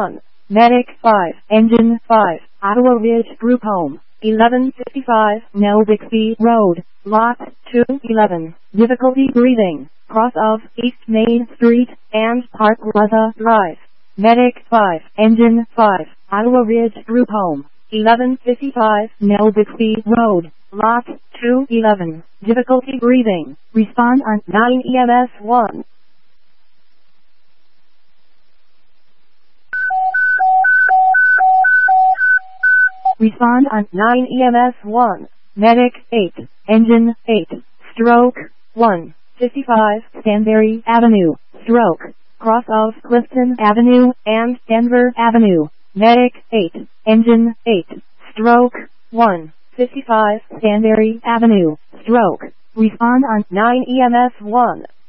1. Medic 5. Engine 5. Ottawa Ridge Group Home. 1155 Nell Bixby Road. Lot 211. Difficulty breathing. Cross of East Main Street and Park Plaza Drive. Medic 5. Engine 5. Ottawa Ridge Group Home. 1155 Nell Bixby Road. Lot 211. Difficulty breathing. Respond on 9 EMS 1. Respond on 9 EMS 1. Medic 8. Engine 8. Stroke 1. 55 Stanberry Avenue. Stroke. Cross of Clifton Avenue and Denver Avenue. Medic 8. Engine 8. Stroke 1. 55 Stanberry Avenue. Stroke. Respond on 9 EMS 1.